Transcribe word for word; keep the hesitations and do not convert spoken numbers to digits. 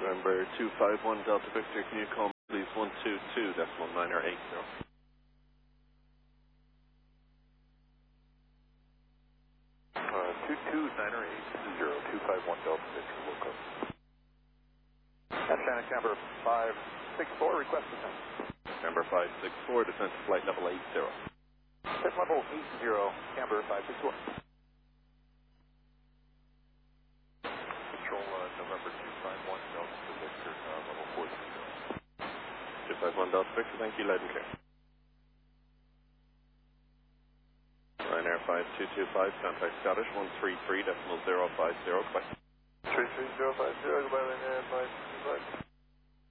November two five one Delta Victor, can you call me please one two two decimal nine or eight zero? Uh, two two nine or eight zero, two five one Delta Victor, local. Shannon Camber five six four, request descent. Camber five six four, descent to flight level eight zero. Descent level eight zero, Camber five six four. Control uh, November two five one Delta Victor, uh, level four zero. two five one Delta Victor, thank you, loud and clear. Ryanair five two two five, contact Scottish one three three decimal zero five zero, goodbye. three three zero five zero, goodbye, Ryanair five two two five.